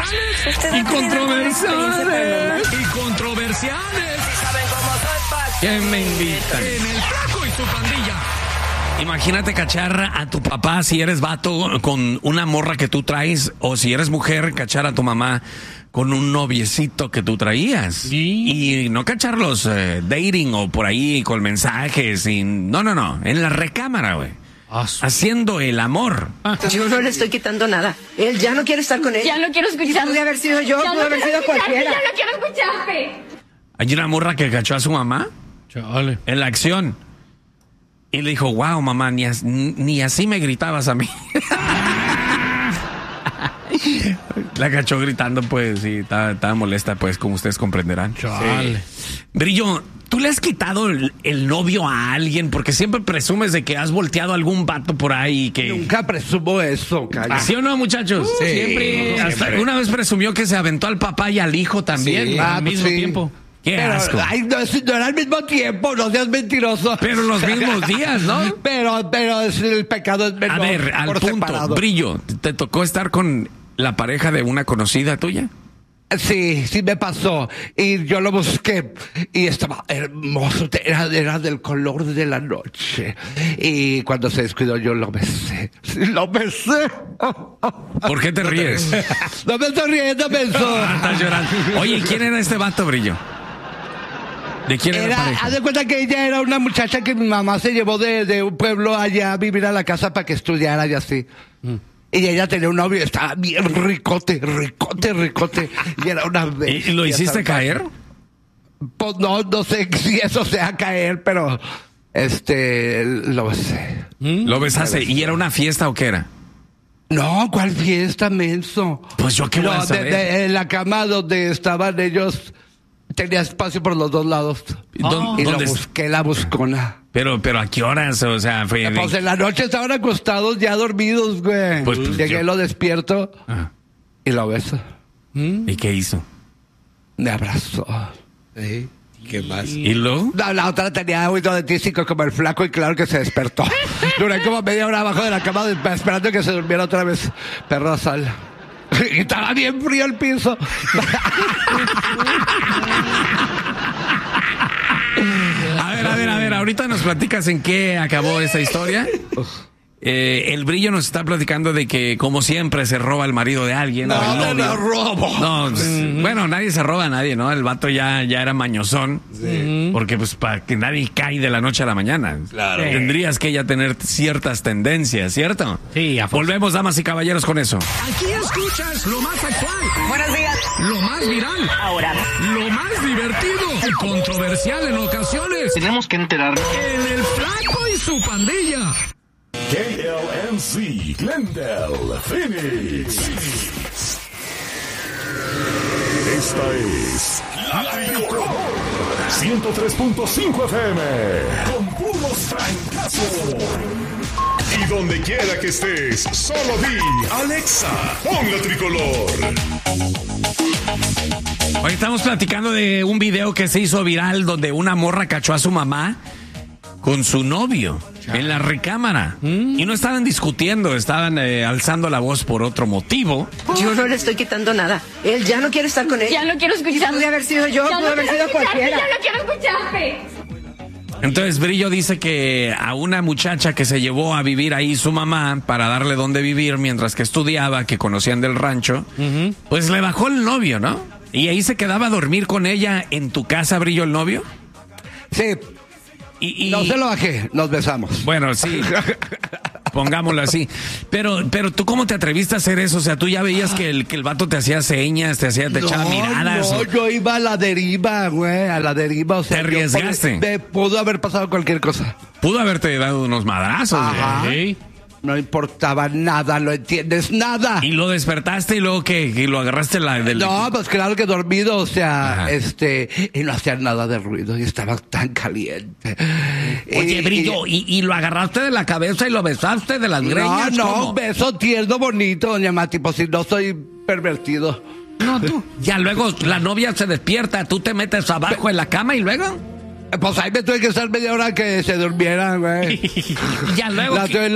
Y controversiales. ¿Saben cómo soy, Paco? ¿Qué me invitan? En el Flaco y su pandilla. Imagínate cachar a tu papá si eres vato con una morra que tú traes, o si eres mujer, cachar a tu mamá con un noviecito que tú traías. Sí. Y no cacharlos dating o por ahí con mensajes. No. En la recámara, güey. Haciendo el amor. Yo no le estoy quitando nada. Él ya no quiere estar con ella. Ya no quiero escuchar. Pude haber sido yo, pude haber sido cualquiera. Ya no quiero escucharte. Hay una morra que cachó a su mamá Chale. en la acción. Y le dijo, wow, mamá, ni así me gritabas a mí. La cachó gritando, pues, y estaba molesta, pues, como ustedes comprenderán. Chale. Brillo, ¿tú le has quitado el novio a alguien? Porque siempre presumes de que has volteado a algún vato por ahí que... Nunca presumo eso, calla. ¿Sí o no, muchachos? Sí, Siempre. Hasta alguna vez presumió que se aventó al papá y al hijo también Sí. al mismo Sí. tiempo. Qué Pero, asco. ay, no era al mismo tiempo, no seas mentiroso. Pero los mismos días, ¿no? Pero el pecado es menor. A ver, al por punto. separado. Brillo, ¿te tocó estar con la pareja de una conocida tuya? Sí me pasó. Y yo lo busqué. Y estaba hermoso. Era del color de la noche. Y cuando se descuidó, yo lo besé. Sí, lo besé. ¿Por qué te ríes? No me estoy riendo, menso. Estás llorando. Oye, ¿quién era este vato, Brillo? ¿De quién era la pareja? Haz de cuenta que ella era una muchacha que mi mamá se llevó de un pueblo allá a vivir a la casa para que estudiara y así. Y ella tenía un novio, estaba bien ricote. Y era una bestia. ¿Y lo hiciste salvaje. caer? Pues no sé si eso sea caer, pero lo besé. Lo besaste. ¿Y era una fiesta o qué era? No, ¿cuál fiesta, menso? Pues yo qué voy a No, saber. en la cama donde estaban ellos tenía espacio por los dos lados. Y ¿Dónde lo busqué, la buscona. Pero ¿a qué horas? O sea, fue... Pues en la noche estaban acostados, ya dormidos, güey. Pues, Llegué, yo- lo despierto Ah, y lo beso. ¿y qué hizo? Me abrazó. ¿Sí? ¿Qué más? ¿Y luego? No, la otra tenía oído de tísico como el flaco y claro que se despertó. Duré como media hora abajo de la cama esperando que se durmiera otra vez. Perro sal. Y estaba bien frío el piso. A ver, ahorita nos platicas en qué acabó esa historia. El Brillo nos está platicando de que, como siempre, se roba el marido de alguien. o el novio. No robo. No, bueno, nadie se roba a nadie, ¿no? El vato ya era mañosón. Porque, pues, para que nadie cae de la noche a la mañana. Claro. Tendrías que ya tener ciertas tendencias, ¿cierto? Sí, a fuerza. Volvemos, damas y caballeros, con eso. Aquí escuchas lo más actual, Buenos días. lo más viral, Ahora. lo más divertido y controversial en ocasiones. Tenemos que enterarnos. En el Flaco y su pandilla. KLMC, Glendale, Phoenix. Esta es La Tricolor 103.5 FM con puros francazos. Y donde quiera que estés, solo di Alexa, pon La Tricolor. Hoy estamos platicando de un video que se hizo viral donde una morra cachó a su mamá con su novio en la recámara. Y no estaban discutiendo, estaban alzando la voz por otro motivo. Yo no le estoy quitando nada. Él ya no quiere estar con ella. Ya no quiero escucharte. Pude haber sido yo, Ya pude no haber quiero sido escucharte, cualquiera. Ya no quiero escucharte. Entonces Brillo dice que a una muchacha que se llevó a vivir ahí su mamá para darle dónde vivir mientras que estudiaba, que conocían del rancho, pues le bajó el novio, ¿no? Y ahí se quedaba a dormir con ella en tu casa, Brillo, el novio. Sí, Y no se lo bajé, nos besamos. Bueno, sí. Pongámoslo así. Pero tú, ¿cómo te atreviste a hacer eso? O sea, tú ya veías que el vato te hacía señas, te echaba miradas. No, yo iba a la deriva, güey, a la deriva. O sea, ¿Te arriesgaste? Me pudo haber pasado cualquier cosa. Pudo haberte dado unos madrazos. Ajá. ¿eh? No importaba nada, ¿lo entiendes? Nada. Y lo despertaste y luego ¿qué? Y lo agarraste del... No, pues claro que dormido, o sea, Ajá. y no hacía nada de ruido y estaba tan caliente. Oye, Brillo, ¿y lo agarraste de la cabeza y lo besaste de las greñas? No, ¿Cómo? un beso tierno, bonito, doña Mati, pues si no soy pervertido. No, tú. Ya luego la novia se despierta, tú te metes abajo en la cama y luego... Pues ahí me tuve que estar media hora que se durmiera, güey. Ya luego... La tuve